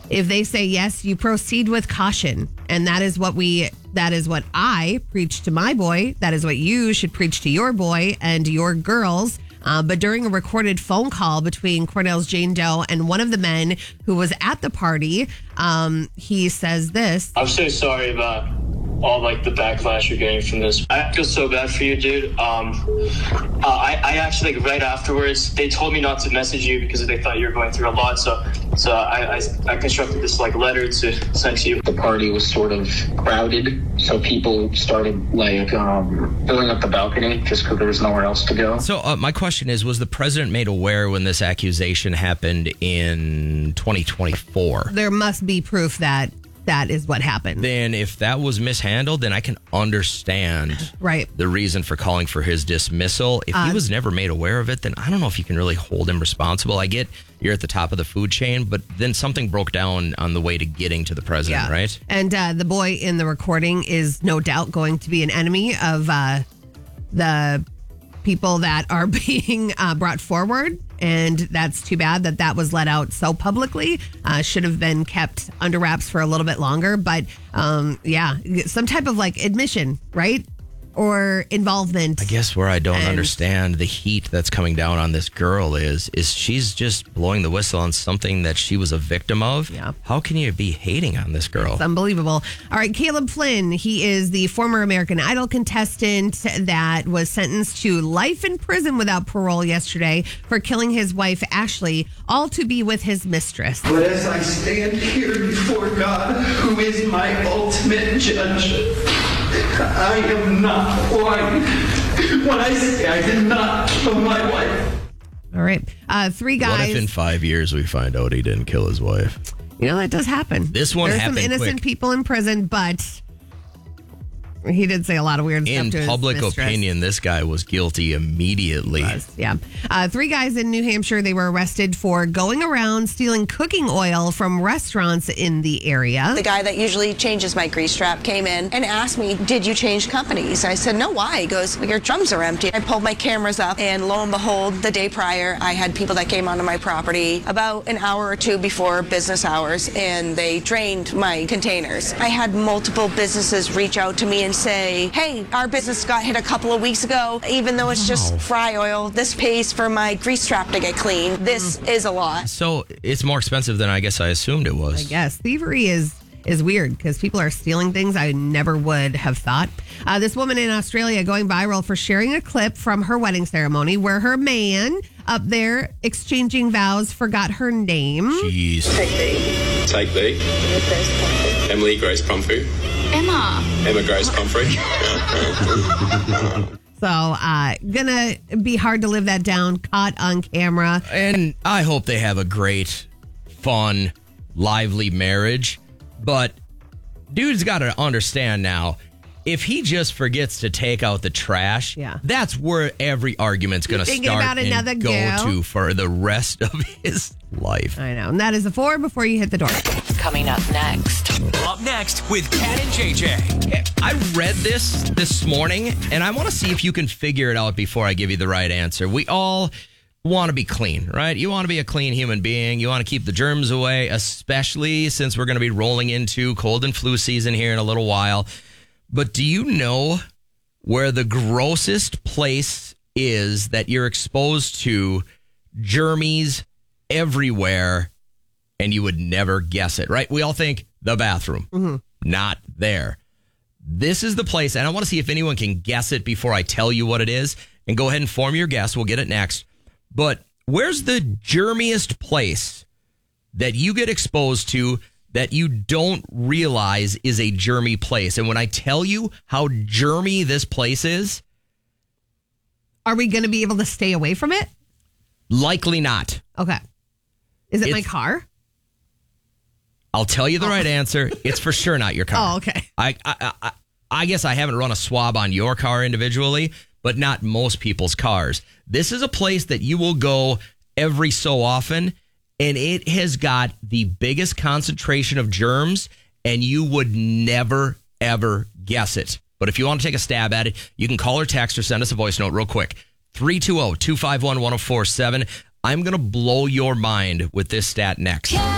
If they say yes, you proceed with caution. And that is what I preach to my boy. That is what you should preach to your boy and your girls. But during a recorded phone call between Cornell's Jane Doe and one of the men who was at the party, he says this. I'm so sorry about all the backlash you're getting from this. I feel so bad for you, dude. I actually right afterwards, they told me not to message you because they thought you were going through a lot. So I constructed this letter to send to you. The party was sort of crowded, so people started filling up the balcony just because there was nowhere else to go. So my question is, was the president made aware when this accusation happened in 2024? There must be proof that is what happened. Then if that was mishandled, then I can understand the reason for calling for his dismissal. If he was never made aware of it, then I don't know if you can really hold him responsible. I get you're at the top of the food chain, but then something broke down on the way to getting to the president, right? And the boy in the recording is no doubt going to be an enemy of the people that are being brought forward. And that's too bad that was let out so publicly. Should have been kept under wraps for a little bit longer. But some type of admission, right? Or involvement. I guess where I don't understand the heat that's coming down on this girl is she's just blowing the whistle on something that she was a victim of. Yeah. How can you be hating on this girl? It's unbelievable. All right, Caleb Flynn, he is the former American Idol contestant that was sentenced to life in prison without parole yesterday for killing his wife, Ashley, all to be with his mistress. But as I stand here before God, who is my ultimate judge, I am not lying when I say I did not kill my wife. All right. 3 guys. What if in 5 years we find out he didn't kill his wife? That does happen. This one happened There's some innocent people in prison, but he did say a lot of weird stuff to his public mistress. opinion, this guy was guilty immediately. 3 guys in New Hampshire, they were arrested for going around stealing cooking oil from restaurants in the area. The guy that usually changes my grease trap came in and asked me, did you change companies? I said, no, why? He goes, your drums are empty. I pulled my cameras up, and lo and behold, the day prior, I had people that came onto my property about an hour or two before business hours, and they drained my containers. I had multiple businesses reach out to me and say, hey, our business got hit a couple of weeks ago. Even though it's just fry oil, this pays for my grease trap to get clean. This is a lot. So it's more expensive than I guess I assumed it was. I guess. Thievery is weird because people are stealing things I never would have thought. This woman in Australia going viral for sharing a clip from her wedding ceremony where her man up there exchanging vows forgot her name. Jeez. Take B. Emily Grace Pumphrey. Emma Grace Pumphrey. So, gonna be hard to live that down, caught on camera. And I hope they have a great, fun, lively marriage. But dude's got to understand now, if he just forgets to take out the trash, that's where every argument's going to start and go to for the rest of his life. I know. And that is the 4 before you hit the door. Coming up next. Up next with Kat and JJ. I read this morning, and I want to see if you can figure it out before I give you the right answer. We all want to be clean, right? You want to be a clean human being. You want to keep the germs away, especially since we're going to be rolling into cold and flu season here in a little while. But do you know where the grossest place is that you're exposed to germies everywhere and you would never guess it, right? We all think the bathroom. Mm-hmm. Not there. This is the place, and I want to see if anyone can guess it before I tell you what it is. And go ahead and form your guess. We'll get it next. But where's the germiest place that you get exposed to that you don't realize is a germy place? And when I tell you how germy this place is, are we going to be able to stay away from it? Likely not. Okay. Is it my car? I'll tell you the right answer. It's for sure not your car. Oh, okay. I guess I haven't run a swab on your car individually, but not most people's cars. This is a place that you will go every so often, and it has got the biggest concentration of germs, and you would never, ever guess it. But if you want to take a stab at it, you can call or text or send us a voice note real quick. 320-251-1047. I'm going to blow your mind with this stat next.